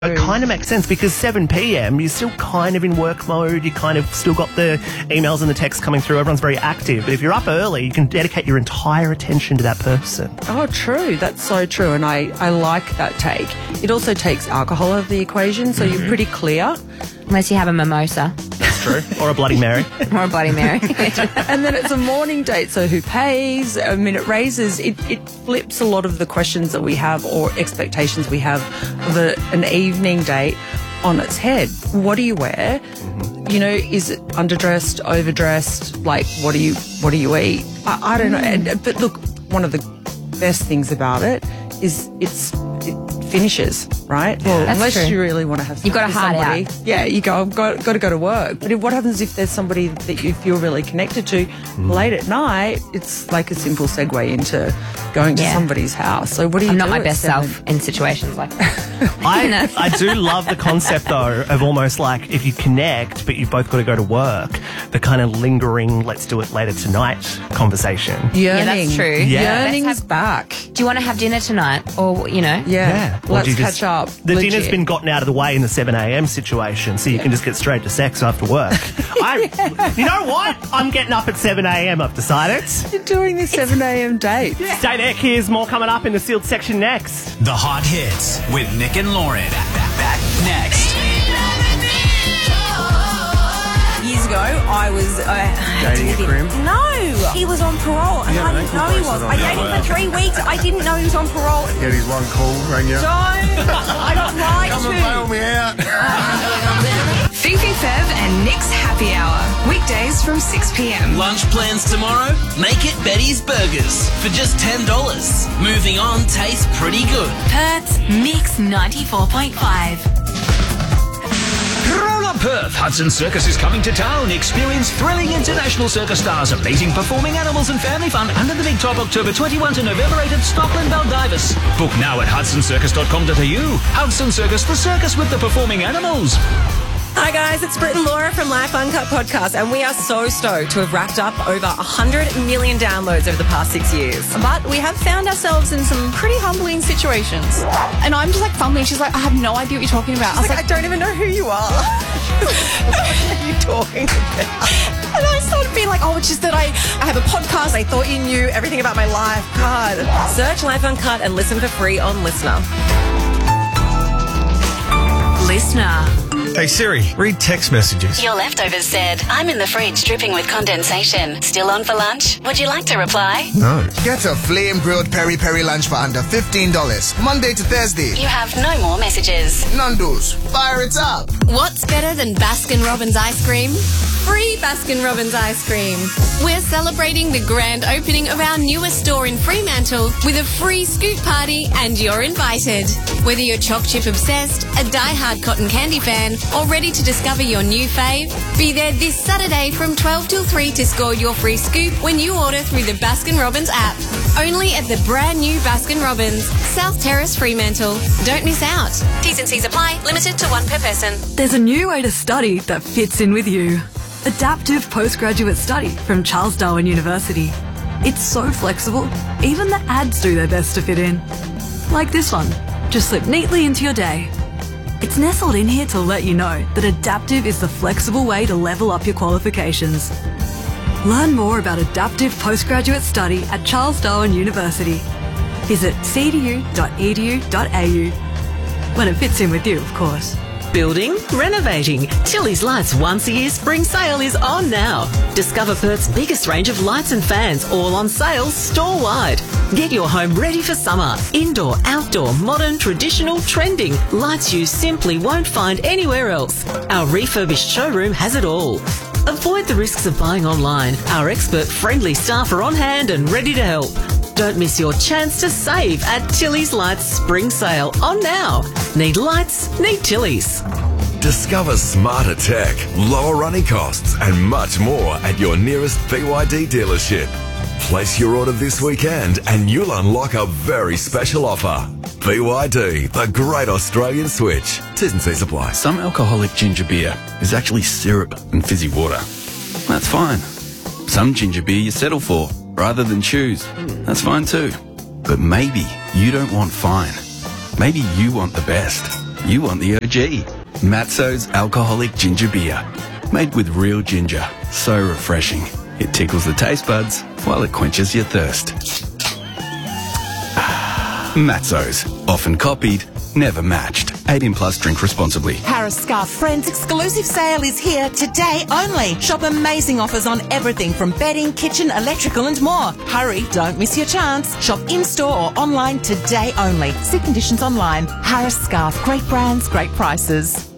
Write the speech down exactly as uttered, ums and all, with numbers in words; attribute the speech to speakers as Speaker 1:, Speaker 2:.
Speaker 1: It kind of makes sense because seven p.m. you're still kind of in work mode. You kind of still got the emails and the texts coming through. Everyone's very active. But if you're up early, you can dedicate your entire attention to that person.
Speaker 2: Oh, true. That's so true. And I, I like that take. It also takes alcohol out of the equation, so mm-hmm. you're pretty clear.
Speaker 3: Unless you have a mimosa.
Speaker 1: That's true. Or a Bloody Mary.
Speaker 3: Or a Bloody Mary.
Speaker 2: And then it's a morning date, so who pays? I mean, it raises, it, it flips a lot of the questions that we have or expectations we have of a, an evening date on its head. What do you wear? Mm-hmm. You know, is it underdressed, overdressed? Like, what do you, what do you eat? I, I don't know. And, but look, one of the best things about it is it's, it finishes, right? Well,
Speaker 3: That's
Speaker 2: unless
Speaker 3: true.
Speaker 2: you really want to have
Speaker 3: You've got to hard
Speaker 2: somebody.
Speaker 3: out.
Speaker 2: Yeah, you go, I've got, got to go to work. But if, what happens if there's somebody that you feel really connected to mm. late at night? It's like a simple segue into going to
Speaker 3: yeah.
Speaker 2: somebody's house. So what do you
Speaker 3: I'm
Speaker 2: do
Speaker 3: not my
Speaker 2: at
Speaker 3: best
Speaker 2: seven?
Speaker 3: self in situations like that.
Speaker 1: I, I do love the concept, though, of almost like if you connect, but you've both got to go to work, the kind of lingering, let's do it later tonight conversation.
Speaker 2: Yearning.
Speaker 3: Yeah, that's true.
Speaker 1: Yeah.
Speaker 2: Yearning's
Speaker 3: Let's have-
Speaker 2: back.
Speaker 3: Do you want to have dinner tonight? Or, you know?
Speaker 2: Yeah.
Speaker 1: Yeah. Or
Speaker 2: Let's
Speaker 1: do you
Speaker 2: catch
Speaker 1: just-
Speaker 2: up.
Speaker 1: The
Speaker 2: Legit.
Speaker 1: dinner's been gotten out of the way in the seven a.m. situation, so you
Speaker 2: Yeah.
Speaker 1: can just get straight to sex after work. I, you know what? I'm getting up at seven a.m. I've decided.
Speaker 2: You're doing this seven a.m. date.
Speaker 1: Stay there, here's more coming up in the sealed section next.
Speaker 4: The Hot Hits with Nick and Lauren. Back, back, back next.
Speaker 5: Years ago, I was uh,
Speaker 6: Dating a crim?
Speaker 5: No, he was on parole, and
Speaker 6: Yeah,
Speaker 5: I
Speaker 6: an
Speaker 5: didn't
Speaker 6: ankle
Speaker 5: know he
Speaker 6: bracelet
Speaker 5: was.
Speaker 6: on.
Speaker 5: I
Speaker 6: Yeah,
Speaker 5: dated him
Speaker 6: right.
Speaker 5: for three weeks. I didn't know he was on parole.
Speaker 6: He had his one call, rang you.
Speaker 5: Don't. I got lied
Speaker 6: Come and bail
Speaker 5: to.
Speaker 6: me out.
Speaker 7: Fifi Fev and Nick's Happy Hour. Weekdays from six p.m.
Speaker 4: Lunch plans tomorrow? Make it Betty's Burgers for just ten dollars. Moving on tastes pretty good.
Speaker 7: Perth's Mix ninety-four point five.
Speaker 8: Corona Perth, Hudson Circus is coming to town. Experience thrilling international circus stars, amazing performing animals and family fun under the big top October twenty-first to November eighth at Stockland Baldivis. Book now at hudson circus dot com dot a u. Hudson Circus, the circus with the performing animals.
Speaker 5: Hi guys, it's Britt and Laura from Life Uncut Podcast, and we are so stoked to have racked up over one hundred million downloads over the past six years. But we have found ourselves in some pretty humbling situations.
Speaker 9: And I'm just like fumbling. She's like, I have no idea what you're talking about. I was
Speaker 5: Like, I don't even know who you are. What are you talking about?
Speaker 9: And I started being like, oh, it's just that I, I have a podcast.
Speaker 5: I thought you knew everything about my life. God. Search Life Uncut and listen for free on Listener.
Speaker 7: Listener.
Speaker 10: Hey Siri, read text messages.
Speaker 11: Your leftovers said, I'm in the fridge dripping with condensation. Still on for lunch? Would you like to reply?
Speaker 10: No.
Speaker 12: Get a flame grilled peri peri lunch for under fifteen dollars. Monday to Thursday.
Speaker 11: You have no more messages.
Speaker 12: Nando's, fire it up.
Speaker 13: What's better than Baskin-Robbins ice cream? Free Baskin-Robbins ice cream. We're celebrating the grand opening of our newest store in Fremantle with a free scoop party, and you're invited. Whether you're choc chip obsessed, a die-hard cotton candy fan, or ready to discover your new fave, be there this Saturday from twelve till three to score your free scoop when you order through the Baskin-Robbins app. Only at the brand new Baskin-Robbins, South Terrace, Fremantle. Don't miss out. T's and C's apply. Limited to one per person.
Speaker 14: There's a new way to study that fits in with you. Adaptive Postgraduate Study from Charles Darwin University. It's so flexible, even the ads do their best to fit in. Like this one, just slip neatly into your day. It's nestled in here to let you know that Adaptive is the flexible way to level up your qualifications. Learn more about Adaptive Postgraduate Study at Charles Darwin University. Visit c d u dot e d u dot a u. When it fits in with you, of course.
Speaker 15: Building, renovating. Tilly's Lights once a year spring sale is on now. Discover Perth's biggest range of lights and fans, all on sale store-wide. Get your home ready for summer. Indoor, outdoor, modern, traditional, trending. Lights you simply won't find anywhere else. Our refurbished showroom has it all. Avoid the risks of buying online. Our expert-friendly staff are on hand and ready to help. Don't miss your chance to save at Tilly's Lights Spring Sale on now. Need lights? Need Tilly's.
Speaker 16: Discover smarter tech, lower running costs and much more at your nearest B Y D dealership. Place your order this weekend and you'll unlock a very special offer. B Y D, the great Australian switch. T's and C's apply.
Speaker 17: Some alcoholic ginger beer is actually syrup and fizzy water. That's fine. Some ginger beer you settle for rather than choose. That's fine too. But maybe you don't want fine. Maybe you want the best. You want the O G. Matzo's Alcoholic Ginger Beer. Made with real ginger. So refreshing. It tickles the taste buds while it quenches your thirst. Matzo's. Often copied, never matched. eighteen plus, drink responsibly.
Speaker 18: Harris Scarf Friends exclusive sale is here today only. Shop amazing offers on everything from bedding, kitchen, electrical and more. Hurry, don't miss your chance. Shop in-store or online today only. See conditions online. Harris Scarf, great brands, great prices.